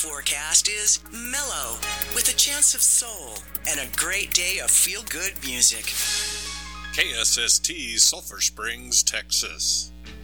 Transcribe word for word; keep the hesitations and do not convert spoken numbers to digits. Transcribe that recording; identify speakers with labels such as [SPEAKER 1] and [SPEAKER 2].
[SPEAKER 1] forecast is mellow, with a chance of soul, and a great day of feel-good music.
[SPEAKER 2] K S S T, Sulphur Springs, Texas.